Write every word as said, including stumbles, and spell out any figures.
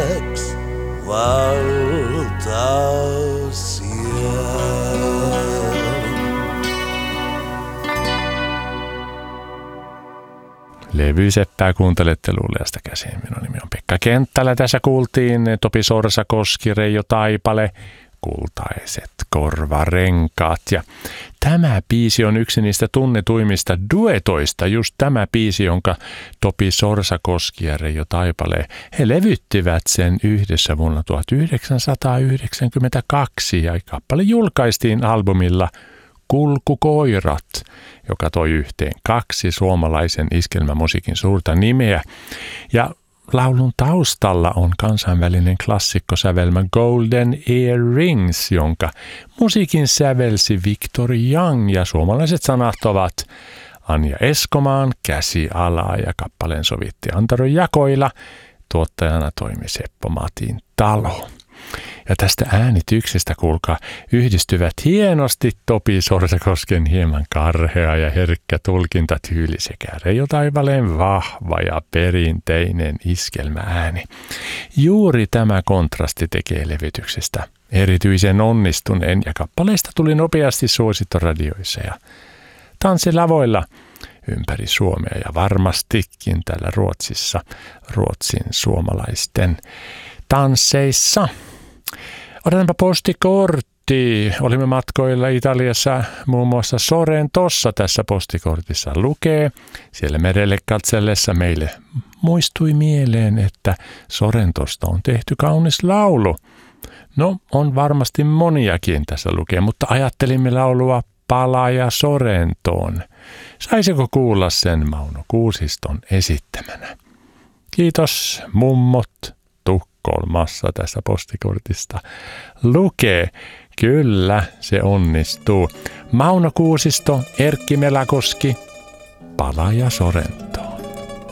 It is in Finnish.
yöksi valtaisia. Levyseppää kuuntelette Luuleasta käsin. Minun nimi on Pekka Kenttälä. Tässä kuultiin Topi Sorsakoski, Reijo Taipale, Kultaiset korvarenkaat. Ja tämä biisi on yksi niistä tunnetuimmista duetoista. Just tämä biisi, jonka Topi Sorsakoski ja Reijo Taipale, he levyttivät sen yhdessä vuonna tuhatyhdeksänsataayhdeksänkymmentäkaksi. Ja kappale julkaistiin albumilla Kulkukoirat, joka toi yhteen kaksi suomalaisen iskelmämusiikin suurta nimeä. Ja laulun taustalla on kansainvälinen klassikkosävelmä Golden Earrings, jonka musiikin sävelsi Victor Young, ja suomalaiset sanat ovat Anja Eskomaan Käsi alaa, ja kappaleen sovitti Antero Jakoila, tuottajana toimi Seppo Matin Talo. Ja tästä äänityksestä, kuulkaa, yhdistyvät hienosti Topi Sorsakosken hieman karhea ja herkkä tulkintatyyli sekä Reijo Taipaleen vahva ja perinteinen iskelmäääni. Juuri tämä kontrasti tekee levytyksestä erityisen onnistuneen, ja kappaleista tuli nopeasti suosittu radioissa ja tanssilavoilla ympäri Suomea ja varmastikin täällä Ruotsissa, Ruotsin suomalaisten tansseissa. Otetaanpa postikortti. Olimme matkoilla Italiassa, muun muassa Sorrentossa tässä postikortissa lukee. Siellä merelle katsellessa meille muistui mieleen, että Sorrentosta on tehty kaunis laulu. No, on varmasti moniakin tässä lukee, mutta ajattelimme laulua Palaaja Sorrentoon. Saisiko kuulla sen Mauno Kuusiston esittämänä? Kiitos, mummot. Kolmassa tässä postikortista lukee. Kyllä, se onnistuu. Mauno Kuusisto, Erkki Melakoski, Palaaja Sorento.